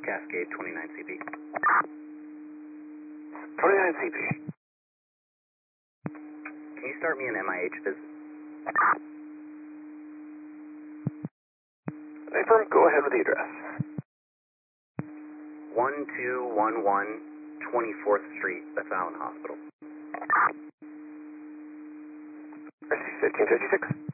Cascade 29CP. 29CP. Can you start me an MIH visit? Affirm, go ahead with the address. 1211 24th Street, Beth Allen Hospital. RC 1556.